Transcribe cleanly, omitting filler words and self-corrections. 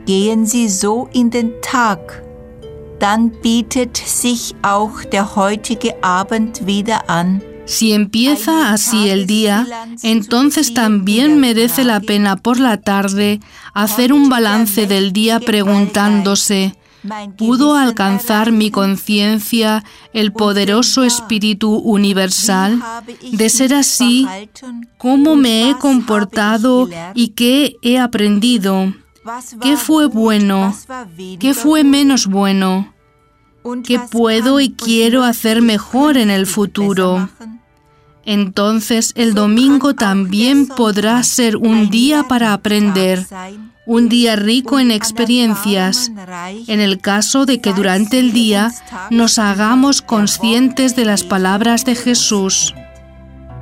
Gehen Sie so in den Tag, dann bietet sich auch der heutige Abend wieder an. Si empieza así el día, entonces también merece la pena por la tarde hacer un balance del día preguntándose: ¿pudo alcanzar mi conciencia el poderoso Espíritu Universal? De ser así, ¿cómo me he comportado y qué he aprendido? ¿Qué fue bueno? ¿Qué fue menos bueno? ¿Qué puedo y quiero hacer mejor en el futuro? Entonces el domingo también podrá ser un día para aprender, un día rico en experiencias, en el caso de que durante el día nos hagamos conscientes de las palabras de Jesús.